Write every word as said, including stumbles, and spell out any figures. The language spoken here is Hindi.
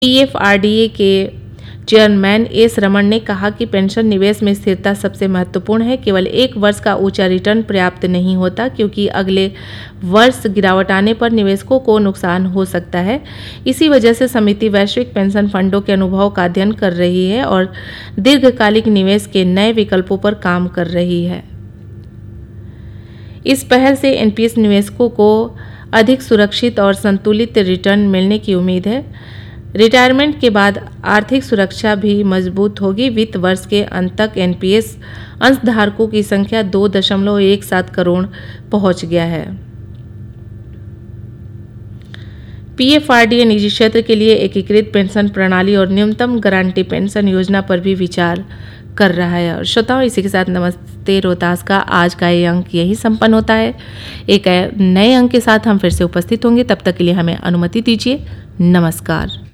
पीएफआरडीए के चेयरमैन एस रमन ने कहा कि पेंशन निवेश में स्थिरता सबसे महत्वपूर्ण है। केवल एक वर्ष का ऊंचा रिटर्न पर्याप्त नहीं होता, क्योंकि अगले वर्ष गिरावट आने पर निवेशकों को नुकसान हो सकता है। इसी वजह से समिति वैश्विक पेंशन फंडों के अनुभव का अध्ययन कर रही है और दीर्घकालिक निवेश के नए विकल्पों पर काम कर रही है। इस पहल से एनपीएस निवेशकों को अधिक सुरक्षित और संतुलित रिटर्न मिलने की उम्मीद है। रिटायरमेंट के बाद आर्थिक सुरक्षा भी मजबूत होगी। वित्त वर्ष के अंत तक एनपीएस अंशधारकों की संख्या दो दशमलव एक सात करोड़ पहुंच गया है। पीएफआरडीए निजी क्षेत्र के लिए एकीकृत पेंशन प्रणाली और न्यूनतम गारंटी पेंशन योजना पर भी विचार कर रहा है। और श्रोताओं, इसी के साथ नमस्ते रोहतास का आज का ये अंक यही संपन्न होता है। एक नए अंक के साथ हम फिर से उपस्थित होंगे। तब तक के लिए हमें अनुमति दीजिए। नमस्कार।